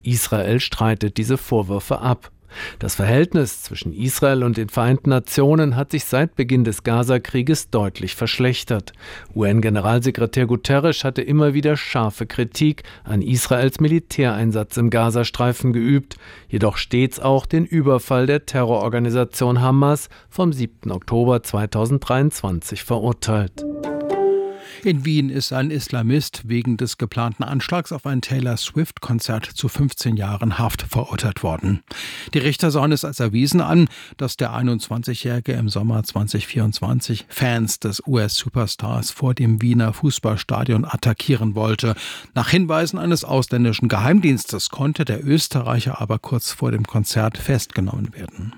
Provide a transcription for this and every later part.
Israel streitet diese Vorwürfe ab. Das Verhältnis zwischen Israel und den Vereinten Nationen hat sich seit Beginn des Gaza-Krieges deutlich verschlechtert. UN-Generalsekretär Guterres hatte immer wieder scharfe Kritik an Israels Militäreinsatz im Gazastreifen geübt, jedoch stets auch den Überfall der Terrororganisation Hamas vom 7. Oktober 2023 verurteilt. In Wien ist ein Islamist wegen des geplanten Anschlags auf ein Taylor Swift-Konzert zu 15 Jahren Haft verurteilt worden. Die Richter sahen es als erwiesen an, dass der 21-Jährige im Sommer 2024 Fans des US-Superstars vor dem Wiener Fußballstadion attackieren wollte. Nach Hinweisen eines ausländischen Geheimdienstes konnte der Österreicher aber kurz vor dem Konzert festgenommen werden.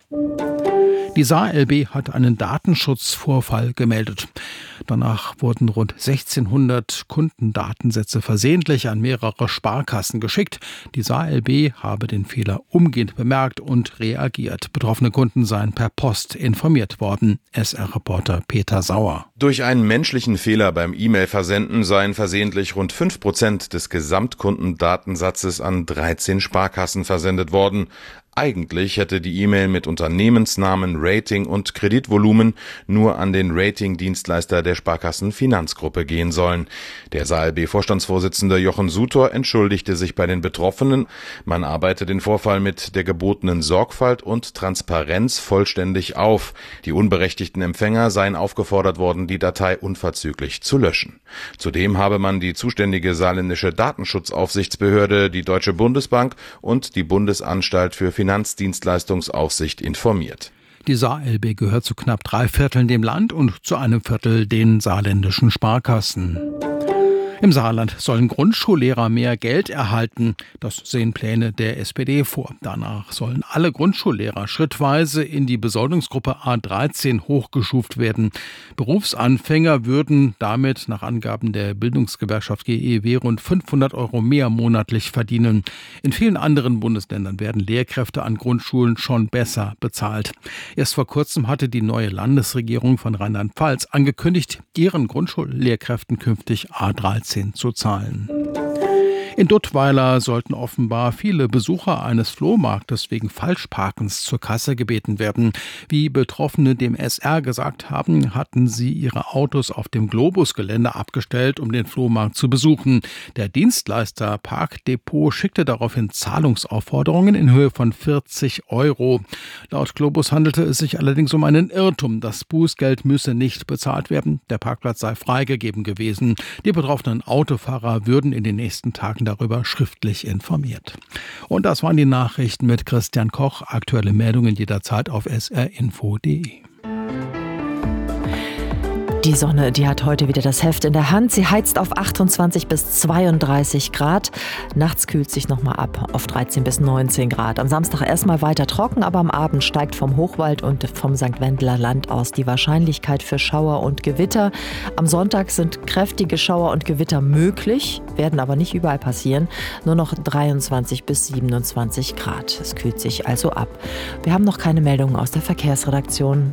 Die SaLB hat einen Datenschutzvorfall gemeldet. Danach wurden rund 1600 Kundendatensätze versehentlich an mehrere Sparkassen geschickt. Die SaLB habe den Fehler umgehend bemerkt und reagiert. Betroffene Kunden seien per Post informiert worden. SR-Reporter Peter Sauer. Durch einen menschlichen Fehler beim E-Mail-Versenden seien versehentlich rund 5% des Gesamtkundendatensatzes an 13 Sparkassen versendet worden. Eigentlich hätte die E-Mail mit Unternehmensnamen, Rating und Kreditvolumen nur an den Ratingdienstleister der Sparkassen-Finanzgruppe gehen sollen. Der SaLB-Vorstandsvorsitzende Jochen Sutor entschuldigte sich bei den Betroffenen. Man arbeite den Vorfall mit der gebotenen Sorgfalt und Transparenz vollständig auf. Die unberechtigten Empfänger seien aufgefordert worden, die Datei unverzüglich zu löschen. Zudem habe man die zuständige saarländische Datenschutzaufsichtsbehörde, die Deutsche Bundesbank und die Bundesanstalt für Finanzdienstleistungsaufsicht informiert. Die SaLB gehört zu knapp 3/4 dem Land und zu einem Viertel den saarländischen Sparkassen. Im Saarland sollen Grundschullehrer mehr Geld erhalten. Das sehen Pläne der SPD vor. Danach sollen alle Grundschullehrer schrittweise in die Besoldungsgruppe A13 hochgestuft werden. Berufsanfänger würden damit nach Angaben der Bildungsgewerkschaft GEW rund 500 € mehr monatlich verdienen. In vielen anderen Bundesländern werden Lehrkräfte an Grundschulen schon besser bezahlt. Erst vor kurzem hatte die neue Landesregierung von Rheinland-Pfalz angekündigt, ihren Grundschullehrkräften künftig A13 zu zahlen. In Duttweiler sollten offenbar viele Besucher eines Flohmarktes wegen Falschparkens zur Kasse gebeten werden. Wie Betroffene dem SR gesagt haben, hatten sie ihre Autos auf dem Globus-Gelände abgestellt, um den Flohmarkt zu besuchen. Der Dienstleister Parkdepot schickte daraufhin Zahlungsaufforderungen in Höhe von 40 €. Laut Globus handelte es sich allerdings um einen Irrtum. Das Bußgeld müsse nicht bezahlt werden. Der Parkplatz sei freigegeben gewesen. Die betroffenen Autofahrer würden in den nächsten Tagen darüber schriftlich informiert. Und das waren die Nachrichten mit Christian Koch. Aktuelle Meldungen jederzeit auf srinfo.de. Die Sonne, die hat heute wieder das Heft in der Hand. Sie heizt auf 28 bis 32 Grad. Nachts kühlt sich nochmal ab auf 13 bis 19 Grad. Am Samstag erstmal weiter trocken, aber am Abend steigt vom Hochwald und vom St. Wendler Land aus die Wahrscheinlichkeit für Schauer und Gewitter. Am Sonntag sind kräftige Schauer und Gewitter möglich, werden aber nicht überall passieren. Nur noch 23 bis 27 Grad. Es kühlt sich also ab. Wir haben noch keine Meldungen aus der Verkehrsredaktion.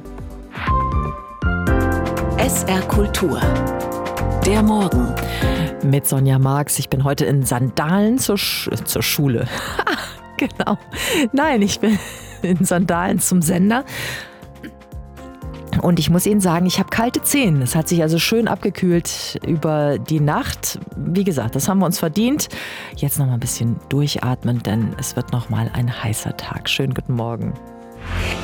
SR Kultur. Der Morgen. Mit Sonja Marx. Ich bin heute in Sandalen zur Schule. Genau. Nein, ich bin in Sandalen zum Sender. Und ich muss Ihnen sagen, ich habe kalte Zehen. Es hat sich also schön abgekühlt über die Nacht. Wie gesagt, das haben wir uns verdient. Jetzt noch mal ein bisschen durchatmen, denn es wird noch mal ein heißer Tag. Schönen guten Morgen.